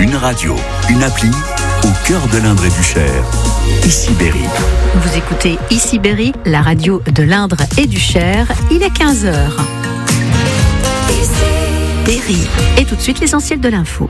Une radio, une appli, au cœur de l'Indre et du Cher. Ici Berry. Vous écoutez Ici Berry, la radio de l'Indre et du Cher. Il est 15h. Berry. Et tout de suite, l'essentiel de l'info.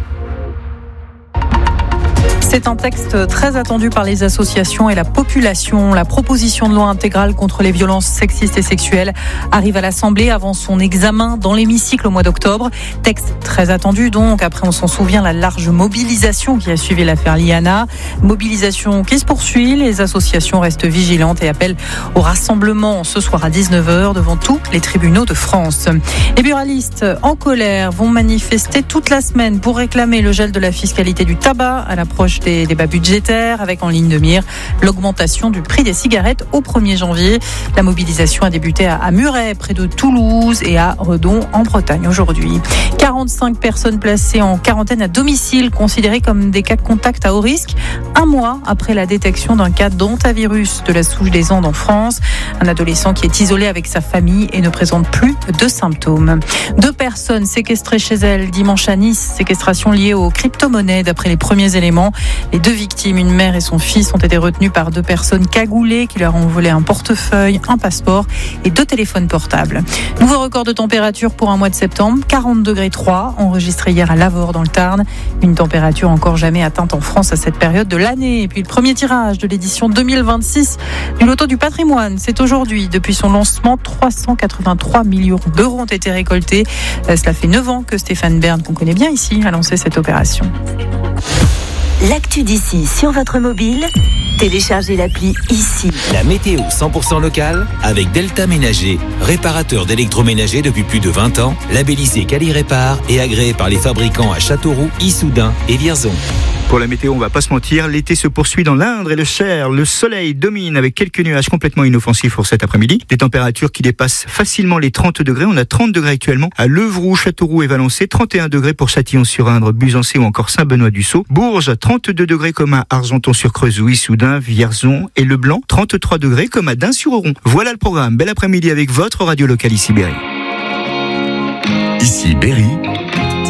C'est un texte très attendu par les associations et la population. La proposition de loi intégrale contre les violences sexistes et sexuelles arrive à l'Assemblée avant son examen dans l'hémicycle au mois d'octobre. Texte très attendu donc. Après, on s'en souvient, la large mobilisation qui a suivi l'affaire Liana. Mobilisation qui se poursuit. Les associations restent vigilantes et appellent au rassemblement ce soir à 19h devant tous les tribunaux de France. Les buralistes en colère vont manifester toute la semaine pour réclamer le gel de la fiscalité du tabac à l'approche des débats budgétaires, avec en ligne de mire l'augmentation du prix des cigarettes au 1er janvier. La mobilisation a débuté à Muret, près de Toulouse, et à Redon, en Bretagne, aujourd'hui. 45 personnes placées en quarantaine à domicile, considérées comme des cas de contact à haut risque, un mois après la détection d'un cas d'hantavirus de la souche des Andes en France. Un adolescent qui est isolé avec sa famille et ne présente plus de symptômes. 2 personnes séquestrées chez elles dimanche à Nice, séquestration liée aux crypto-monnaies d'après les premiers éléments. Les 2 victimes, une mère et son fils, ont été retenues par 2 personnes cagoulées qui leur ont volé un portefeuille, un passeport et 2 téléphones portables. Nouveau record de température pour un mois de septembre, 40,3 degrés enregistré hier à Lavore dans le Tarn. Une température encore jamais atteinte en France à cette période de l'année. Et puis le premier tirage de l'édition 2026 du Loto du patrimoine, c'est aujourd'hui. Depuis son lancement, 383 millions d'euros ont été récoltés. Cela fait 9 ans que Stéphane Bern, qu'on connaît bien ici, a lancé cette opération. L'actu d'ici sur votre mobile, téléchargez l'appli Ici. La météo 100% locale avec Delta Ménager, réparateur d'électroménager depuis plus de 20 ans, labellisé Quali-Répar et agréé par les fabricants à Châteauroux, Issoudun et Vierzon. Pour la météo, on va pas se mentir, l'été se poursuit dans l'Indre et le Cher. Le soleil domine avec quelques nuages complètement inoffensifs pour cet après-midi. Des températures qui dépassent facilement les 30 degrés. On a 30 degrés actuellement à Levroux, Châteauroux et Valençay. 31 degrés pour Châtillon-sur-Indre, Buzancé ou encore Saint-Benoît-du-Sault. Bourges, 32 degrés comme à Argenton-sur-Creuse, Issoudun, Vierzon et Leblanc. 33 degrés comme à Dun-sur-Oron. Voilà le programme. Bel après-midi avec votre radio locale Ici Berry. Ici Berry.